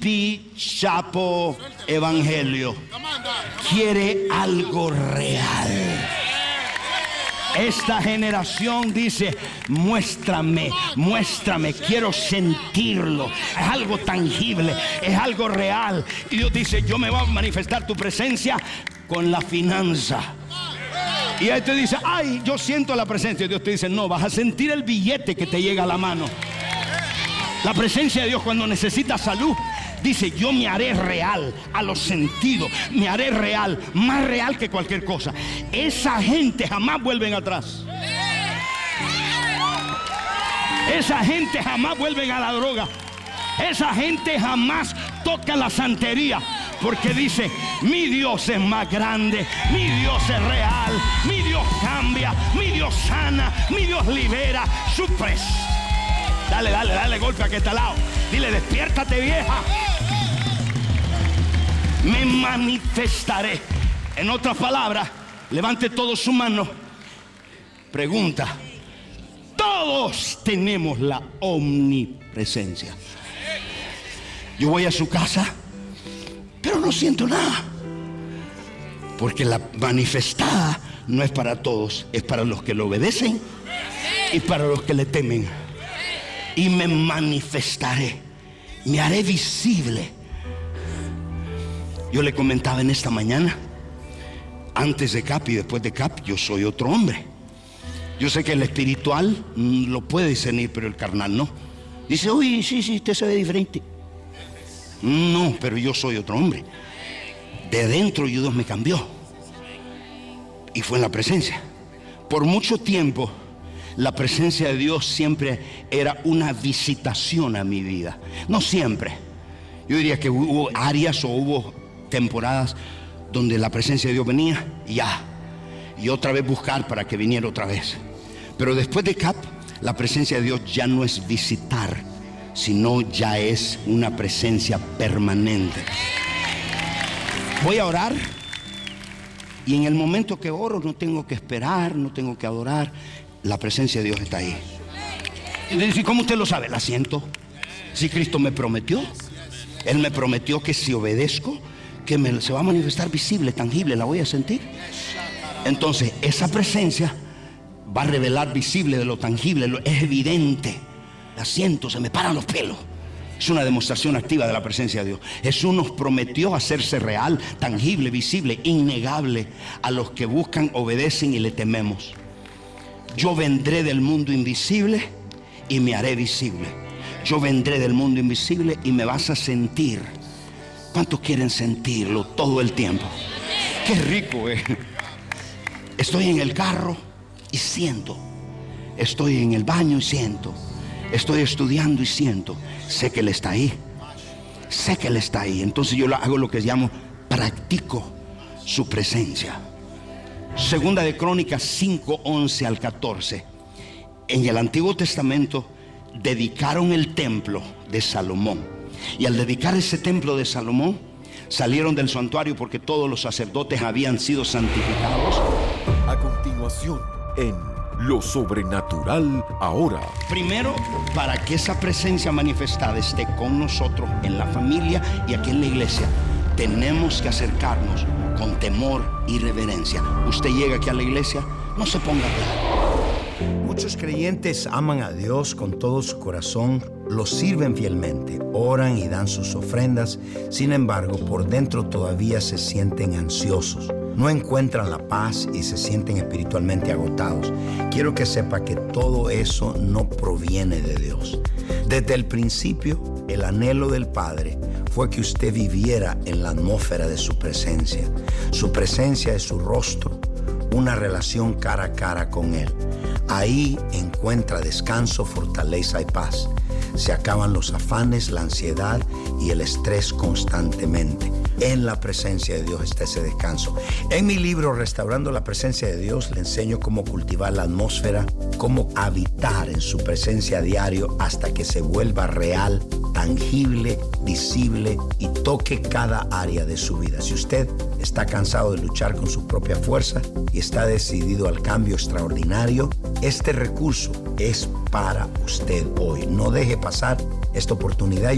Pipi Chapo Evangelio. Quiere algo real. Esta generación dice: muéstrame, muéstrame, quiero sentirlo. Es algo tangible, es algo real. Y Dios dice: yo me voy a manifestar tu presencia con la finanza. Y ahí te dice: ay, yo siento la presencia. Y Dios te dice: no, vas a sentir el billete que te llega a la mano. La presencia de Dios cuando necesitas salud, dice: yo me haré real a los sentidos, me haré real, más real que cualquier cosa. Esa gente jamás vuelven atrás. Esa gente jamás vuelven a la droga. Esa gente jamás toca la santería, porque dice: mi Dios es más grande, mi Dios es real, mi Dios cambia, mi Dios sana, mi Dios libera. Su presencia. Dale golpe a que está al lado. Dile: despiértate, vieja. Me manifestaré. En otras palabras, levante todo su mano. Pregunta: todos tenemos la omnipresencia. Yo voy a su casa, pero no siento nada, porque la manifestada no es para todos, es para los que le obedecen y para los que le temen. Y me manifestaré, me haré visible. Yo le comentaba en esta mañana, antes de CAP y después de CAP, yo soy otro hombre. Yo sé que el espiritual lo puede discernir, pero el carnal no. Dice: uy, sí, usted se ve diferente. No, pero yo soy otro hombre. De dentro Dios me cambió. Y fue en la presencia. Por mucho tiempo la presencia de Dios siempre era una visitación a mi vida. No siempre. Yo diría que hubo áreas o hubo temporadas donde la presencia de Dios venía y otra vez buscar para que viniera otra vez. Pero después de CAP, la presencia de Dios ya no es visitar, sino ya es una presencia permanente. Voy a orar, y en el momento que oro no tengo que esperar, no tengo que adorar. La presencia de Dios está ahí. ¿Y cómo usted lo sabe? La siento. Si Cristo me prometió, Él me prometió que si obedezco, que se va a manifestar visible, tangible, la voy a sentir. Entonces esa presencia va a revelar visible de lo tangible, es evidente. La siento, se me paran los pelos. Es una demostración activa de la presencia de Dios. Jesús nos prometió hacerse real, tangible, visible, innegable a los que buscan, obedecen y le tememos. Yo vendré del mundo invisible y me haré visible. Yo vendré del mundo invisible y me vas a sentir. ¿Cuántos quieren sentirlo todo el tiempo? Qué rico es. Estoy en el carro y siento. Estoy en el baño y siento. Estoy estudiando y siento. Sé que Él está ahí. Sé que Él está ahí. Entonces yo hago lo que llamo: practico su presencia. Segunda de Crónicas 5:11 al 14. En el Antiguo Testamento dedicaron el templo de Salomón. Y al dedicar ese templo de Salomón, salieron del santuario porque todos los sacerdotes habían sido santificados. A continuación, en Lo Sobrenatural Ahora. Primero, para que esa presencia manifestada esté con nosotros en la familia y aquí en la iglesia, tenemos que acercarnos con temor y reverencia. Usted llega aquí a la iglesia, no se ponga claro. Muchos creyentes aman a Dios con todo su corazón, lo sirven fielmente, oran y dan sus ofrendas. Sin embargo, por dentro todavía se sienten ansiosos, no encuentran la paz y se sienten espiritualmente agotados. Quiero que sepa que todo eso no proviene de Dios. Desde el principio, el anhelo del Padre fue que usted viviera en la atmósfera de su presencia. Su presencia es su rostro, una relación cara a cara con Él. Ahí encuentra descanso, fortaleza y paz. Se acaban los afanes, la ansiedad y el estrés constantemente. En la presencia de Dios está ese descanso. En mi libro Restaurando la Presencia de Dios le enseño cómo cultivar la atmósfera, cómo habitar en su presencia a diario hasta que se vuelva real, tangible, visible y toque cada área de su vida. Si usted está cansado de luchar con su propia fuerza y está decidido al cambio extraordinario, este recurso es para usted hoy. No deje pasar esta oportunidad.